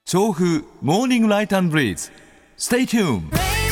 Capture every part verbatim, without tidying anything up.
調布モーニングライト&ブリーズ Stay tuned。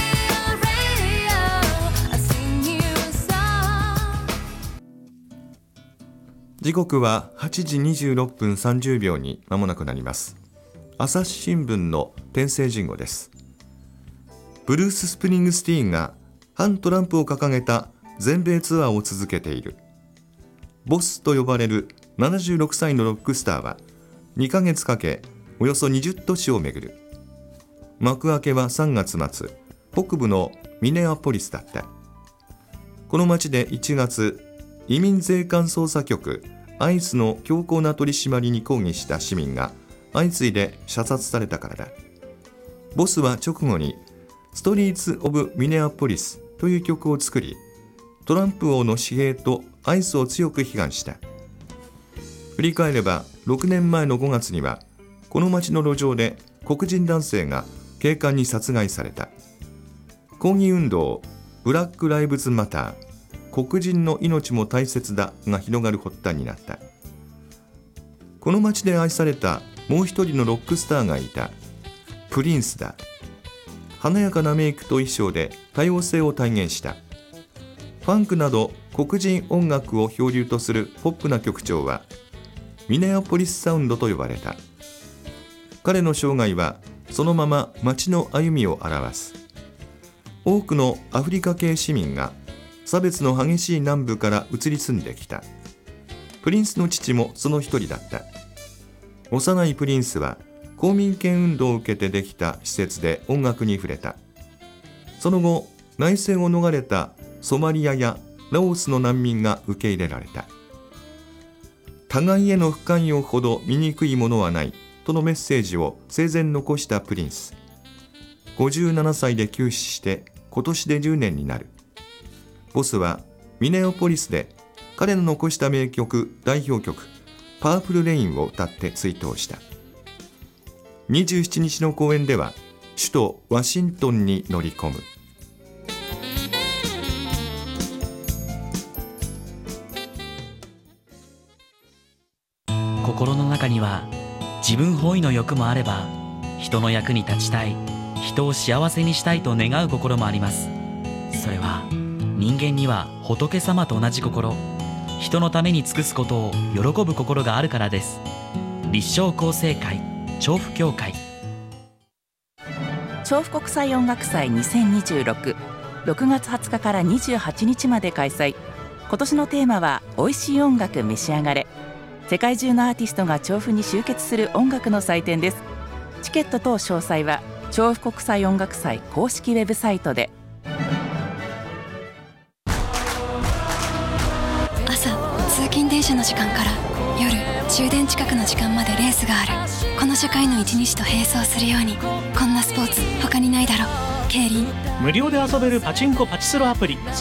時刻ははちじにじゅうろっぷんさんじゅうびょうに間もなくなります。朝日新聞の天聖人語です。ブルース・スプリングスティーンが反トランプを掲げた全米ツアーを続けている。ボスと呼ばれるななじゅうろくさいのロックスターはにかげつかけおよそにじゅっ都市を巡る。幕開けはさんがつ末、北部のミネアポリスだった。この町でいちがつ、移民税関捜査局アイスの強硬な取り締まりに抗議した市民が相次いで射殺されたからだ。ボスは直後にストリーツ・オブ・ミネアポリスという曲を作り、トランプ王の私兵とアイスを強く批判した。振り返ればろくねんまえのごがつにはこの町の路上で黒人男性が警官に殺害された。抗議運動ブラック・ライブズ・マター、黒人の命も大切だが広がる発端になった。この町で愛されたもう一人のロックスターがいた。プリンスだ。華やかなメイクと衣装で多様性を体現した。ファンクなど黒人音楽を標流とするポップな曲調はミネアポリスサウンドと呼ばれた。彼の生涯はそのまま街の歩みを表す。多くのアフリカ系市民が差別の激しい南部から移り住んできた。プリンスの父もその一人だった。幼いプリンスは公民権運動を受けてできた施設で音楽に触れた。その後、内戦を逃れたソマリアやラオスの難民が受け入れられた。互いへの不寛容ほど醜いものはないとのメッセージを生前残したプリンス。ごじゅうななさいで急死して今年でじゅうねんになる。ボスはミネアポリスで彼の残した名曲代表曲パープルレインを歌って追悼した。にじゅうしちにちの公演では首都ワシントンに乗り込む。 心の中には自分本位の欲もあれば、人の役に立ちたい、人を幸せにしたいと願う心もあります。それは人間には仏様と同じ心、人のために尽くすことを喜ぶ心があるからです。立正厚生会調布教会。 調布国際音楽祭にせんにじゅうろく、ろくがつはつかからにじゅうはちにちまで開催。今年のテーマは美味しい音楽召し上がれ。世界中のアーティストが調布に集結する音楽の祭典です。チケット等詳細は調布国際音楽祭公式ウェブサイトで。 朝通勤電車の時間から夜終電近くの時間までレースがある。この社会の一日と並走するように、こんなスポーツ他にないだろう。競輪。 無料で遊べるパチンコパチスロアプリ